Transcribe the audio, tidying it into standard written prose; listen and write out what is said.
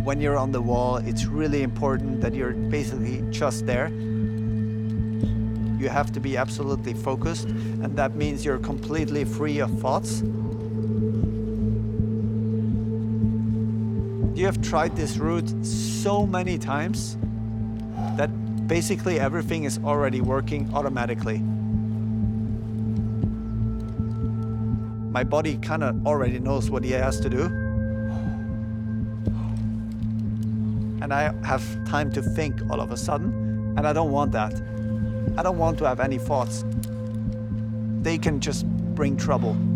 when you're on the wall, it's really important that you're basically just there. You have to be absolutely focused, and that means you're completely free of thoughts. You have tried this route so many times that basically everything is already working automatically. My body kind of already knows what he has to do. And I have time to think all of a sudden, and I don't want that. I don't want to have any thoughts. They can just bring trouble.